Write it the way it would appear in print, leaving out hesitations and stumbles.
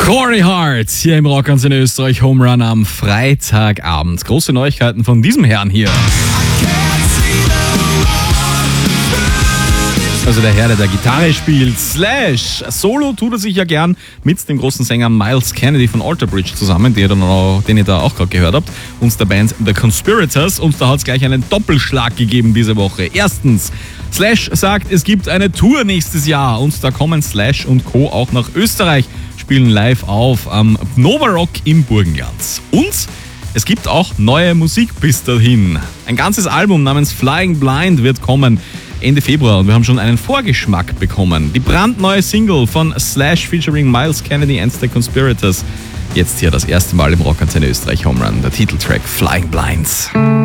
Corey Hart hier im Rockantenne Österreich Home Run am Freitagabend. Große Neuigkeiten von diesem Herrn hier. Also der Herr, der da Gitarre spielt, Slash. Solo tut er sich ja gern mit dem großen Sänger Myles Kennedy von Alter Bridge zusammen, den ihr da auch gerade gehört habt, und der Band The Conspirators. Und da hat es gleich einen Doppelschlag gegeben diese Woche. Erstens, Slash sagt, es gibt eine Tour nächstes Jahr und da kommen Slash und Co. auch nach Österreich, spielen live auf am Nova Rock im Burgenland. Und es gibt auch neue Musik bis dahin. Ein ganzes Album namens Flying Blind wird kommen Ende Februar und wir haben schon einen Vorgeschmack bekommen. Die brandneue Single von Slash featuring Myles Kennedy and The Conspirators. Jetzt hier das erste Mal im Rockantenne Österreich Home Run, der Titeltrack Flying Blind.